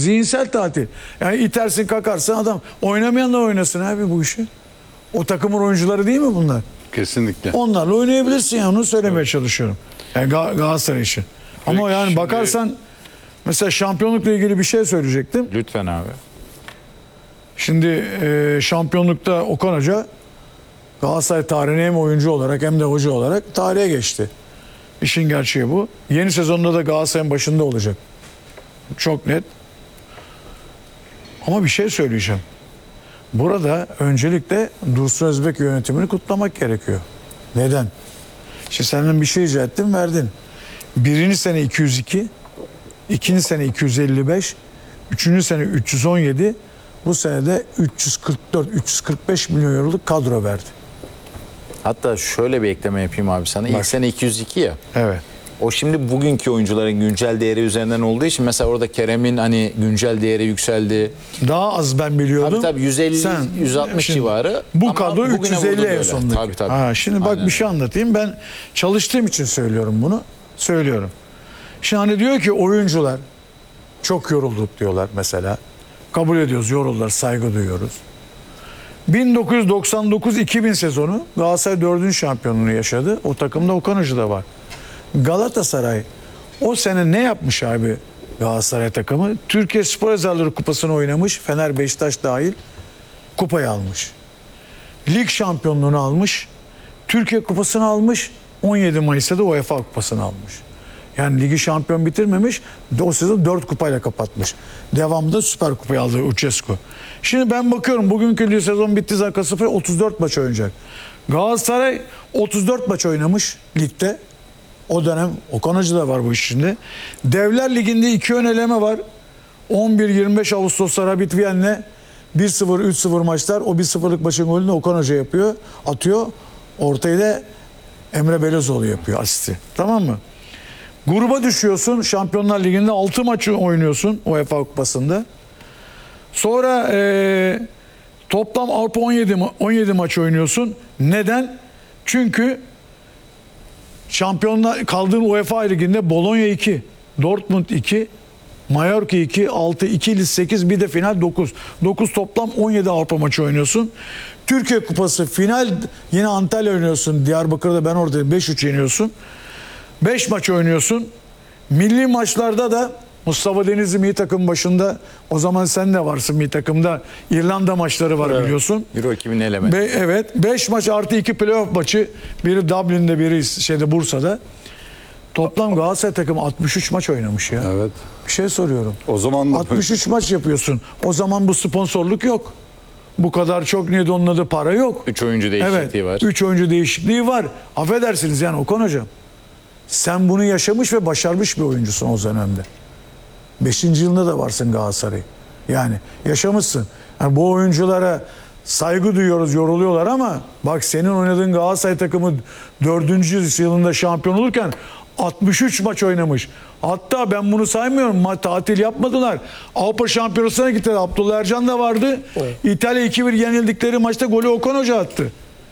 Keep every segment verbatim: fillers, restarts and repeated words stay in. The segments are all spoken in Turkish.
Zihinsel tatil. Yani itersin kakarsın adam. Oynamayan da oynasın abi bu işi. O takımın oyuncuları değil mi bunlar? Kesinlikle. Onlarla oynayabilirsin ya, onu söylemeye evet. çalışıyorum. Yani Ga- Galatasaray için. Peki, ama yani şimdi... bakarsan mesela şampiyonlukla ilgili bir şey söyleyecektim. Lütfen abi. Şimdi e, şampiyonlukta Okan Hoca Galatasaray tarihine hem oyuncu olarak hem de hoca olarak tarihe geçti. İşin gerçeği bu. Yeni sezonda da Galatasaray'ın başında olacak. Çok net. Ama bir şey söyleyeceğim. Burada öncelikle Dursun Özbek yönetimini kutlamak gerekiyor. Neden? Şimdi senden bir şey rica ettim, verdin. Birinci sene iki yüz iki, ikinci sene iki yüz elli beş, üçüncü sene üç yüz on yedi, bu senede üç yüz kırk dört üç yüz kırk beş milyon euroluk kadro verdi. Hatta şöyle bir ekleme yapayım abi sana. Bak. İlk sene iki yüz iki ya. Evet. O şimdi bugünkü oyuncuların güncel değeri üzerinden olduğu için mesela orada Kerem'in hani güncel değeri yükseldi. Daha az ben biliyordum. Tabii tabii yüz elli Sen, yüz altmış şimdi, civarı. Bu ama kadro üç yüz elli en sondaki. Tabii tabii. Ha, şimdi bak Aynen. bir şey anlatayım. Ben çalıştığım için söylüyorum bunu. Söylüyorum. Şimdi hani diyor ki oyuncular çok yorulduk diyorlar mesela. Kabul ediyoruz, yoruldular, saygı duyuyoruz. bin dokuz yüz doksan dokuz iki bin sezonu Galatasaray dördüncü şampiyonluğunu yaşadı. O takımda Okan Hoca da var. Galatasaray o sene ne yapmış abi Galatasaray takımı? Türkiye Spor Yazarları Kupası'nı oynamış. Fener, Beşiktaş dahil kupayı almış. Lig şampiyonluğunu almış. Türkiye Kupası'nı almış. on yedi Mayıs'ta da UEFA Kupası'nı almış. Yani ligi şampiyon bitirmemiş. O sezon dört kupayla kapatmış. Devamında Süper Kupayı aldı Uçescu. Şimdi ben bakıyorum bugünkü sezon bitti zaten sıfır otuz dört maç oynayacak. Galatasaray otuz dört maç oynamış ligde. O dönem Okan Hoca da var bu iş içinde. Devler Ligi'nde iki ön eleme var. on bir yirmi beş Ağustos'ta Rapid Viyen'le bir sıfır üç sıfır maçlar. O bir sıfırlık maçın golünü Okan Hoca yapıyor. Atıyor. Ortayı da Emre Belözoğlu yapıyor asisti. Tamam mı? Gruba düşüyorsun. Şampiyonlar Ligi'nde altı maçı oynuyorsun UEFA Kupası'nda. Sonra ee, toplam Avrupa on yedi on yedi maç oynuyorsun. Neden? Çünkü Şampiyonlar kaldığın UEFA Ligi'nde Bologna iki, Dortmund iki, Mallorca iki, altı, iki, sekiz, bir de final dokuz. dokuz toplam on yedi Avrupa maçı oynuyorsun. Türkiye Kupası final yine Antalya oynuyorsun. Diyarbakır'da ben oradayım. beş üç yeniyorsun. beş maç oynuyorsun. Milli maçlarda da Mustafa Denizli milli takım başında, o zaman sen de varsın milli takımda, İrlanda maçları var evet. biliyorsun. Euro iki bin eleme. Be, evet. beş maç artı iki playoff maçı. Biri Dublin'de, biri şeyde Bursa'da. Toplam Galatasaray takımı altmış üç maç oynamış ya. Evet. Bir şey soruyorum. O zaman altmış üç maç yapıyorsun. O zaman bu sponsorluk yok. Bu kadar çok neydi onun adı, para yok. üç oyuncu değişikliği evet, var. üç oyuncu değişikliği var. Affedersiniz yani Okan Hocam. Sen bunu yaşamış ve başarmış bir oyuncusun o dönemde. beşinci yılında da varsın Galatasaray. Yani yaşamışsın. Yani bu oyunculara saygı duyuyoruz, yoruluyorlar ama bak senin oynadığın Galatasaray takımı dördüncü yılında şampiyon olurken altmış üç maç oynamış. Hatta ben bunu saymıyorum. Ma tatil yapmadılar. Avrupa Şampiyonası'na gittiler. Abdullah Ercan da vardı. Evet. İtalya iki bir yenildikleri maçta golü Okan Hoca attı.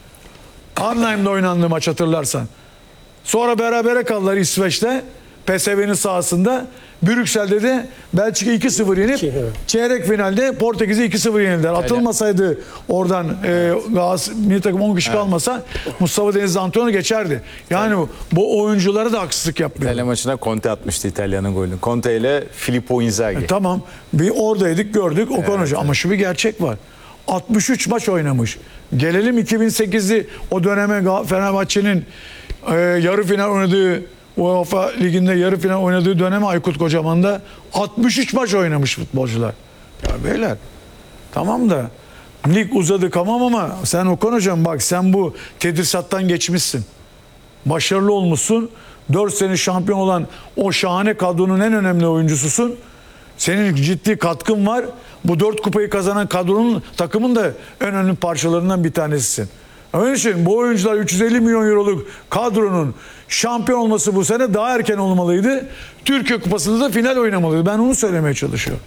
Arnheim'de oynandı maç hatırlarsan. Sonra berabere kaldılar İsveç'te. P S V'nin sahasında. Brüksel'de de Belçika iki sıfır yenip evet. çeyrek finalde Portekiz'i iki sıfır yenildiler. Atılmasaydı oradan e, Galatasaray milli takım on kişi evet. kalmasa Mustafa Denizli Antonio geçerdi. Yani evet. bu oyunculara da haksızlık yapmıyor. İtalya maçına Conte atmıştı İtalya'nın golünü. Conte ile Filippo Inzaghi. E, tamam. Bir oradaydık gördük Okan evet, Hoca. Evet. Ama şu bir gerçek var. altmış üç maç oynamış. Gelelim iki bin sekizli o döneme Fenerbahçe'nin e, yarı final oynadığı UEFA Ligi'nde yarı final oynadığı dönemi Aykut Kocaman'da altmış üç maç oynamış futbolcular. Ya beyler tamam da lig uzadı tamam ama sen Okan Hocam bak sen bu tedrisattan geçmişsin. Başarılı olmuşsun. dört sene şampiyon olan o şahane kadronun en önemli oyuncususun. Senin ciddi katkın var. Bu dört kupayı kazanan kadronun, takımın da en önemli parçalarından bir tanesisin. Onun için bu oyuncular üç yüz elli milyon euroluk kadronun şampiyon olması bu sene daha erken olmalıydı. Türkiye Kupası'nda da final oynamalıydı. Ben onu söylemeye çalışıyorum.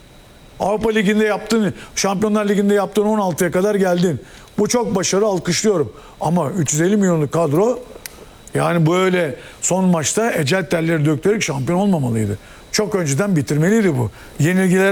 Avrupa Ligi'nde yaptın, Şampiyonlar Ligi'nde yaptığın on altıya kadar geldin. Bu çok başarı, alkışlıyorum. Ama üç yüz elli milyonluk kadro yani böyle son maçta ecel telleri döktürerek şampiyon olmamalıydı. Çok önceden bitirmeliydi bu. Yenilgilere